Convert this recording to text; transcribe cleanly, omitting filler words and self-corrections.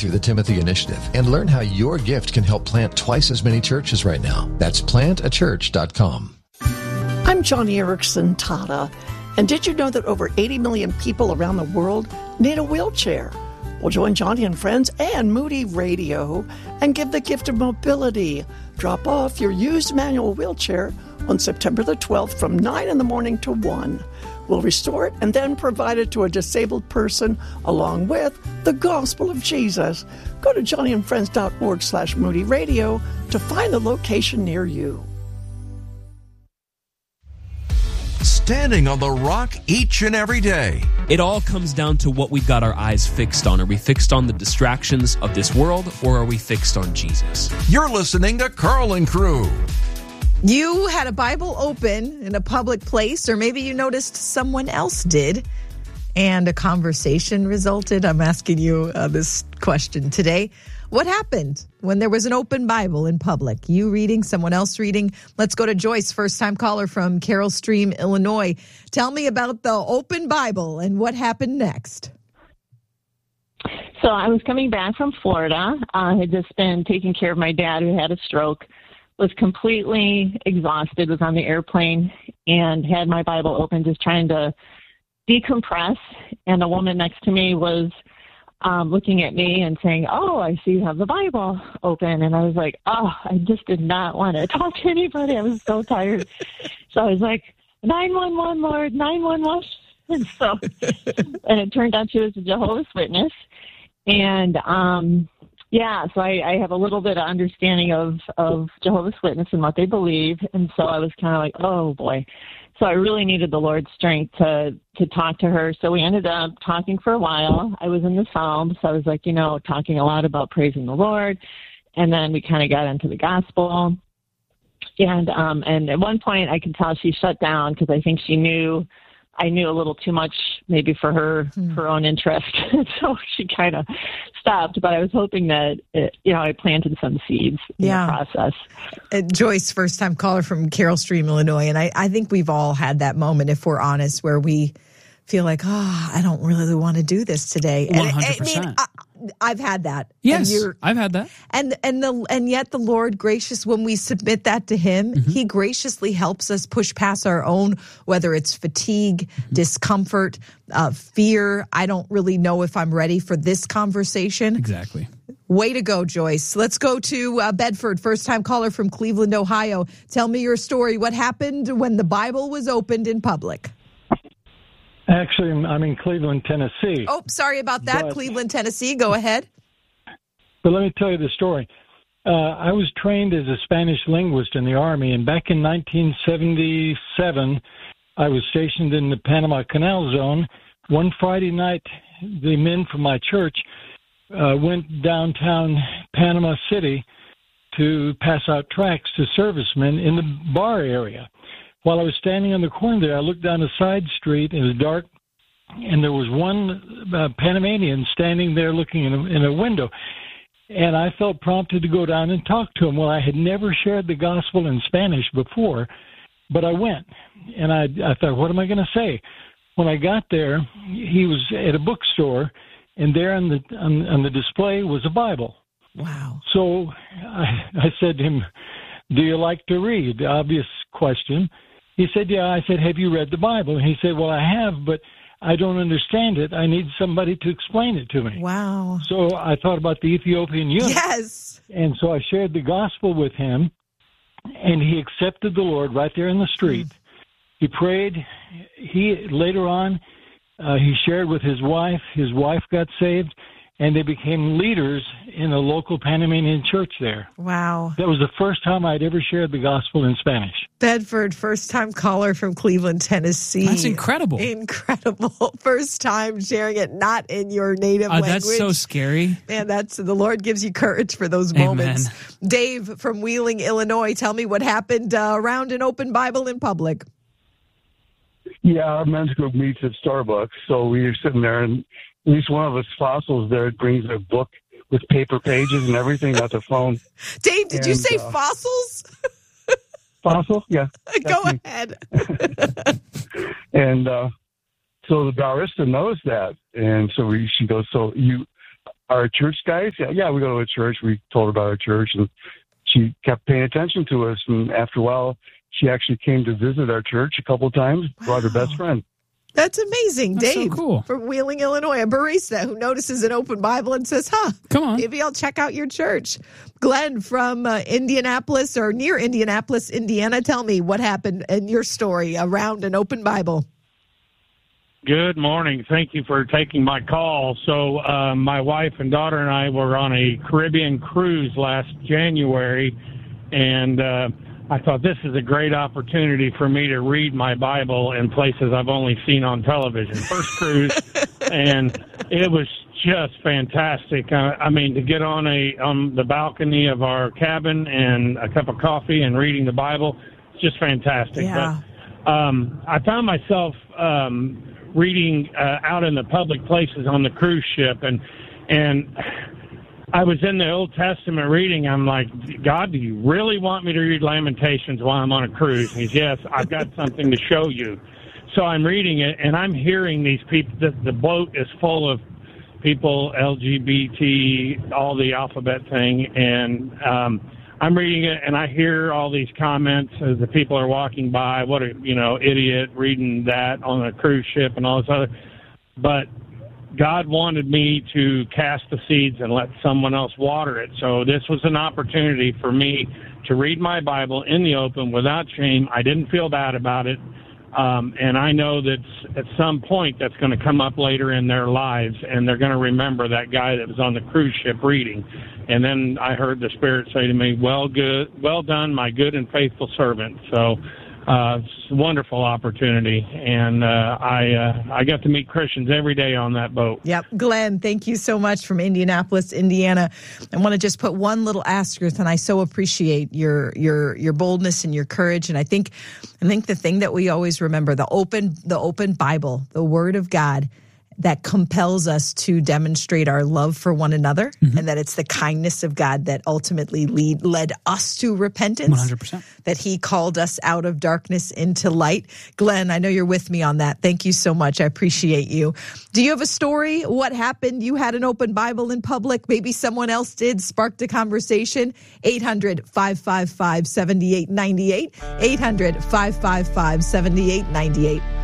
through the Timothy Initiative and learn how your gift can help plant twice as many churches right now. That's plantachurch.com. I'm Johnny Erickson Tata, and did you know that over 80 million people around the world need a wheelchair? Well, join Johnny and friends and Moody Radio and give the gift of mobility. Drop off your used manual wheelchair on September the 12th from 9 in the morning to 1. We'll restore it and then provide it to a disabled person along with the gospel of Jesus. Go to johnnyandfriends.org/Moody Radio to find the location near you. Standing on the rock each and every day. It all comes down to what we've got our eyes fixed on. Are we fixed on the distractions of this world, or are we fixed on Jesus? You're listening to Carl and Crew. You had a Bible open in a public place, or maybe you noticed someone else did, and a conversation resulted. I'm asking you this question today. What happened when there was an open Bible in public? You reading, someone else reading? Let's go to Joyce, first-time caller from Carroll Stream, Illinois. Tell me about the open Bible and what happened next. So I was coming back from Florida. I had just been taking care of my dad who had a stroke, was completely exhausted, was on the airplane, and had my Bible open just trying to decompress. And a woman next to me was looking at me and saying, "Oh, I see you have the Bible open." And I was like, oh, I just did not want to talk to anybody. I was so tired. So I was like, 911, Lord, 911. And so, and it turned out she was a Jehovah's Witness. And, so I have a little bit of understanding of Jehovah's Witness and what they believe. And so I was kind of like, oh, boy. So I really needed the Lord's strength to talk to her. So we ended up talking for a while. I was in the Psalms. So I was like, talking a lot about praising the Lord. And then we kind of got into the gospel. And at one point I could tell she shut down because I think she knew I knew a little too much maybe for her own interest. So she kind of stopped, but I was hoping that, I planted some seeds in the process. Joyce, first-time caller from Carroll Stream, Illinois, and I think we've all had that moment, if we're honest, where we feel like, I don't really want to do this today. 100%. I've had that. Yes, I've had that. And yet the Lord gracious, when we submit that to Him, He graciously helps us push past our own, whether it's fatigue, discomfort, fear. I don't really know if I'm ready for this conversation. Exactly. Way to go, Joyce. Let's go to Bedford, first-time caller from Cleveland, Ohio. Tell me your story. What happened when the Bible was opened in public? Actually, I'm in Cleveland, Tennessee. Oh, sorry about that. Cleveland, Tennessee. Go ahead. But let me tell you the story. I was trained as a Spanish linguist in the Army, and back in 1977, I was stationed in the Panama Canal Zone. One Friday night, the men from my church went downtown Panama City to pass out tracts to servicemen in the bar area. While I was standing on the corner there, I looked down a side street. It was dark, and there was one Panamanian standing there looking in a window. And I felt prompted to go down and talk to him. Well, I had never shared the gospel in Spanish before, but I went. And I thought, what am I going to say? When I got there, he was at a bookstore, and there on the display was a Bible. Wow. So I said to him, do you like to read? The obvious question. He said, yeah. I said, have you read the Bible? And he said, well, I have, but I don't understand it. I need somebody to explain it to me. Wow. So I thought about the Ethiopian eunuch. Yes. And so I shared the gospel with him, and he accepted the Lord right there in the street. He prayed. Later on, he shared with his wife. His wife got saved, and they became leaders in a local Panamanian church there. Wow. That was the first time I'd ever shared the gospel in Spanish. Bedford, first-time caller from Cleveland, Tennessee. That's incredible. Incredible. First time sharing it not in your native language. That's so scary. Man, the Lord gives you courage for those moments. Dave from Wheeling, Illinois, tell me what happened around an open Bible in public. Yeah, our men's group meets at Starbucks, so we were sitting there, and at least one of us fossils there brings a book with paper pages and everything, not the phone. Dave, did you say fossils? Fossil? Yeah. Go ahead. And so the barista knows that. And so she goes, so our church guys? Yeah, we go to a church. We told her about our church, and she kept paying attention to us. And after a while, she actually came to visit our church a couple of times, brought her best friend. That's amazing, That's Dave. so cool. From Wheeling, Illinois, a barista who notices an open Bible and says, come on, maybe I'll check out your church. Glenn from Indianapolis or near Indianapolis, Indiana. Tell me what happened in your story around an open Bible. Good morning. Thank you for taking my call. So my wife and daughter and I were on a Caribbean cruise last January, and I thought this is a great opportunity for me to read my Bible in places I've only seen on television. First cruise, and it was just fantastic. I mean, to get on the balcony of our cabin and a cup of coffee and reading the Bible, it's just fantastic. Yeah. But I found myself reading out in the public places on the cruise ship, and I was in the Old Testament reading. I'm like, God, do you really want me to read Lamentations while I'm on a cruise? And he's, yes, I've got something to show you. So I'm reading it, and I'm hearing these people. The boat is full of people, LGBT, all the alphabet thing, and I'm reading it, and I hear all these comments as the people are walking by. What a idiot reading that on a cruise ship and all this other. But God wanted me to cast the seeds and let someone else water it. So this was an opportunity for me to read my Bible in the open without shame. I didn't feel bad about it. And I know that at some point that's going to come up later in their lives, and they're going to remember that guy that was on the cruise ship reading. And then I heard the Spirit say to me, well done, my good and faithful servant. So it's a wonderful opportunity, and I got to meet Christians every day on that boat. Yep. Glenn, thank you so much from Indianapolis, Indiana. I want to just put one little asterisk, and I so appreciate your boldness and your courage. And I think the thing that we always remember, the open Bible, the Word of God, that compels us to demonstrate our love for one another, and that it's the kindness of God that ultimately led us to repentance. 100%. That he called us out of darkness into light. Glenn, I know you're with me on that. Thank you so much. I appreciate you. Do you have a story? What happened? You had an open Bible in public. Maybe someone else did. Sparked a conversation. 800-555-7898. 800-555-7898.